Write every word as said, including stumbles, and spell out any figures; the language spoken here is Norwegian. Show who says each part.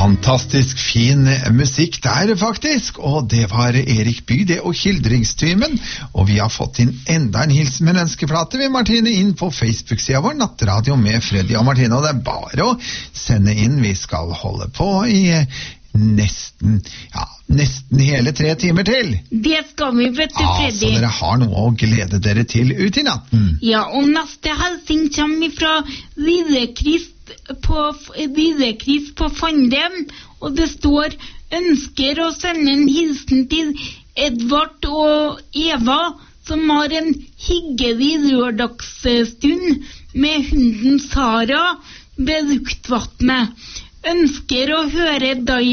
Speaker 1: Fantastisk fin musikk der faktisk, og det var Erik Bye, det og Skildringstymen, og vi har fått inn enda en hilsen med en ønskeplate ved Martine inn på Facebook-siden vår, Nattradio med Freddy og Martine, og det er bare å sende inn, vi skal holde på i nesten, ja, nesten hele tre timer til.
Speaker 2: Det skal vi, vet du,
Speaker 1: ja,
Speaker 2: Freddy.
Speaker 1: Så dere har noe å glede dere til ut i natten.
Speaker 2: Ja, og neste hilsen kommer fra Lille-Krist på Lille-Kris på Fanden, og det står ønsker å sende en hilsen til Edvard og Eva som har en hyggelig lørdagsstund med hunden Sara ved luktvattnet. Ønsker å høre deg